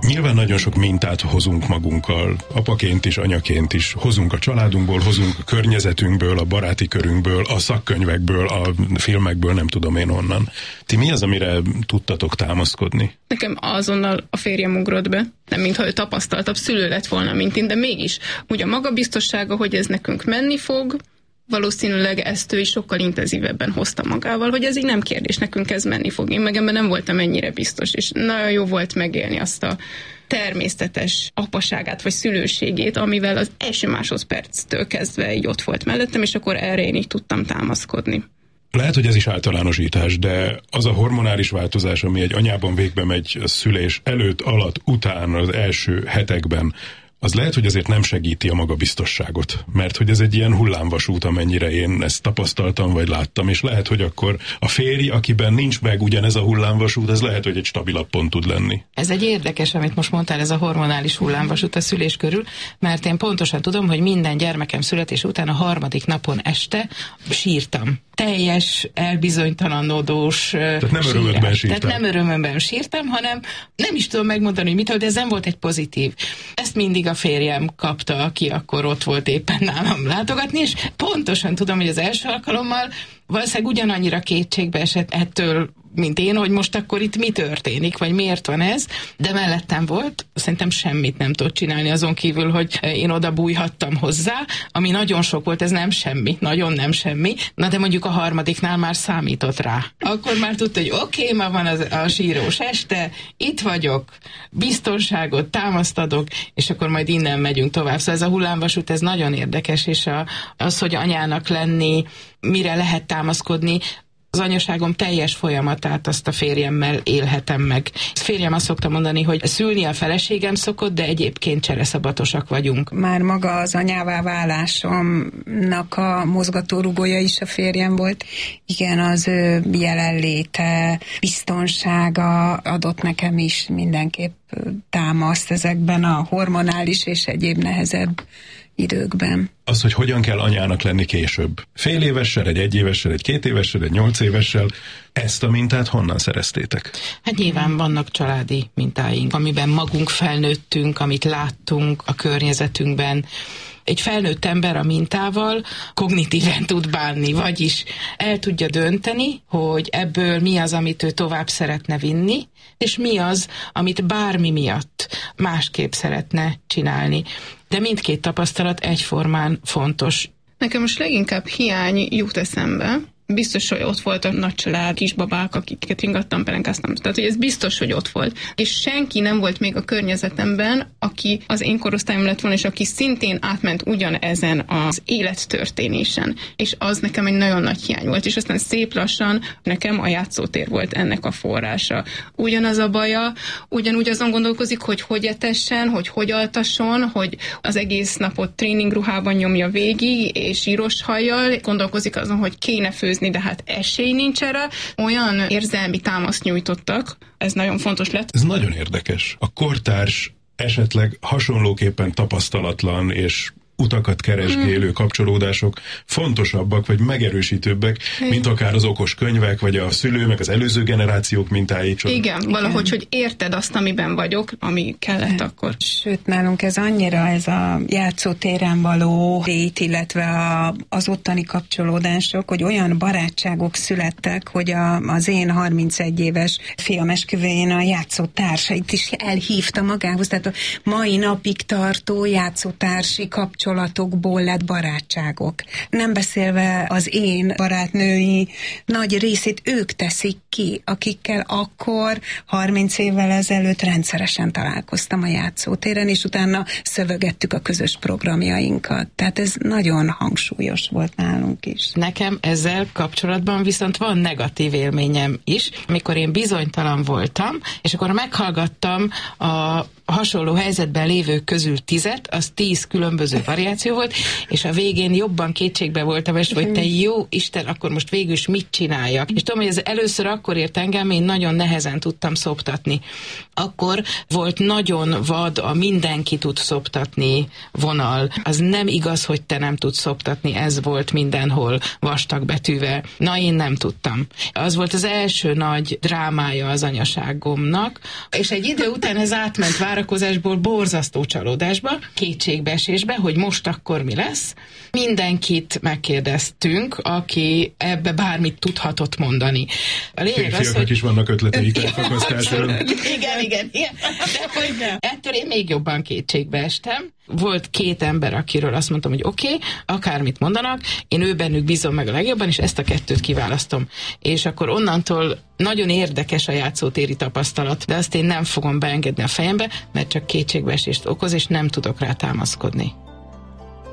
Nyilván nagyon sok mintát hozunk magunkkal, apaként is, anyaként is. Hozunk a családunkból, hozunk a környezetünkből, a baráti körünkből, a szakkönyvekből, a filmekből, nem tudom én honnan. Ti mi az, amire tudtatok támaszkodni? Nekem azonnal a férjem ugrott be. Nem mintha ő tapasztaltabb szülő lett volna, mint én, de mégis. Ugye a magabiztossága, hogy ez nekünk menni fog, valószínűleg ezt ő is sokkal intenzívebben hozta magával, hogy ez így nem kérdés, nekünk ez menni fog. Én meg ebben nem voltam ennyire biztos, és nagyon jó volt megélni azt a természetes apaságát vagy szülőségét, amivel az első másodperctől kezdve így ott volt mellettem, és akkor erre én így tudtam támaszkodni. Lehet, hogy ez is általánosítás, de az a hormonális változás, ami egy anyában végbe megy a szülés előtt, alatt, után, az első hetekben, az lehet, hogy azért nem segíti a magabiztosságot, mert hogy ez egy ilyen hullámvasút, amennyire én ezt tapasztaltam, vagy láttam, és lehet, hogy akkor a férj, akiben nincs meg ugyanez a hullámvasút, ez lehet, hogy egy stabilabb pont tud lenni. Ez egy érdekes, amit most mondtál, ez a hormonális hullámvasút a szülés körül, mert én pontosan tudom, hogy minden gyermekem születés után a 3. napon este sírtam. Teljes, elbizonytalanodós Tehát nem örömömben sírtam. Tehát nem örömömben sírtam, hanem nem is tudom megmondani, hogy mitől, de ez nem volt egy pozitív. Ezt mindig a férjem kapta, aki akkor ott volt éppen nálam látogatni, és pontosan tudom, hogy az első alkalommal valószínűleg ugyanannyira kétségbe esett ettől, mint én, hogy most akkor itt mi történik, vagy miért van ez, de mellettem volt, szerintem semmit nem tudott csinálni azon kívül, hogy én oda bújhattam hozzá, ami nagyon sok volt, ez nem semmi, nagyon nem semmi, na de mondjuk a 3. már számított rá. Akkor már tudta, hogy oké, ma van a sírós este, itt vagyok, biztonságot támaszt adok, és akkor majd innen megyünk tovább. Szóval ez a hullámvasút, ez nagyon érdekes, és az, hogy anyának lenni, mire lehet támaszkodni, az anyaságom teljes folyamatát azt a férjemmel élhetem meg. A férjem azt szokta mondani, hogy szülni a feleségem szokott, de egyébként csereszabatosak vagyunk. Már maga az anyává válásomnak a mozgatórugója is a férjem volt. Igen, az ő jelenléte, biztonsága adott nekem is mindenképp támaszt ezekben a hormonális és egyéb nehezebb időkben. Az, hogy hogyan kell anyának lenni később. Fél évessel, egy 1 évessel, egy 2 évessel, egy 8 évessel. Ezt a mintát honnan szereztétek? Hát nyilván vannak családi mintáink, amiben magunk felnőttünk, amit láttunk a környezetünkben. Egy felnőtt ember a mintával kognitíven tud bánni, vagyis el tudja dönteni, hogy ebből mi az, amit ő tovább szeretne vinni, és mi az, amit bármi miatt másképp szeretne csinálni. De mindkét tapasztalat egyformán fontos. Nekem most leginkább hiány jut eszembe. Biztos, hogy ott volt a nagy család, kisbabák, akiket ringattam, pelenkáztam. Tehát, hogy ez biztos, hogy ott volt. És senki nem volt még a környezetemben, aki az én korosztályom lett volna, és aki szintén átment ugyanezen az élettörténésen. És az nekem egy nagyon nagy hiány volt. És aztán szép lassan nekem a játszótér volt ennek a forrása. Ugyanaz a baja, ugyanúgy azon gondolkozik, hogy etessen, hogy altasson, hogy az egész napot tréningruhában nyomja végig, és zsíros hajjal, gondolkozik azon, hogy kéne főzni, de hát esély nincs erre. Olyan érzelmi támaszt nyújtottak, ez nagyon fontos lett. Ez nagyon érdekes. A kortárs esetleg hasonlóképpen tapasztalatlan és utakat keresgélő kapcsolódások fontosabbak, vagy megerősítőbbek, mint akár az okos könyvek, vagy a szülő, meg az előző generációk mintái. Igen, valahogy, hogy érted azt, amiben vagyok, ami kellett akkor. Sőt, nálunk ez annyira, ez a játszótéren való lét, illetve az ottani kapcsolódások, hogy olyan barátságok születtek, hogy az én 31 éves fiam esküvőjén a játszótársait is elhívta magához, tehát a mai napig tartó játszótársi kapcsolatokból lett barátságok. Nem beszélve az én barátnői nagy részét ők teszik ki, akikkel akkor 30 évvel ezelőtt rendszeresen találkoztam a játszótéren, és utána szövegettük a közös programjainkat. Tehát ez nagyon hangsúlyos volt nálunk is. Nekem ezzel kapcsolatban viszont van negatív élményem is, amikor én bizonytalan voltam, és akkor meghallgattam a hasonló helyzetben lévők közül 10, az 10 különböző variáció volt, és a végén jobban kétségbe voltam, és hogy te jó Isten, akkor most végül is mit csináljak. És tudom, hogy ez először akkor ért engem, én nagyon nehezen tudtam szoptatni. Akkor volt nagyon vad a mindenki tud szoptatni vonal. Az nem igaz, hogy te nem tudsz szoptatni, ez volt mindenhol vastag betűvel. Na, én nem tudtam. Az volt az első nagy drámája az anyaságomnak, és egy idő után ez átment várakozásból borzasztó csalódásba, kétségbeesésbe, hogy most akkor mi lesz. Mindenkit megkérdeztünk, aki ebbe bármit tudhatott mondani. A lényeg az, hogy... is vannak ötleteik felfakasztásról. Igen. De hogy ettől én még jobban kétségbe estem. Volt 2 ember, akiről azt mondtam, hogy oké, akármit mondanak, én ő bennük bízom meg a legjobban, és ezt a 2-t kiválasztom. És akkor onnantól nagyon érdekes a játszótéri tapasztalat, de azt én nem fogom beengedni a fejembe, mert csak kétségbeesést okoz, és nem tudok rá támaszkodni.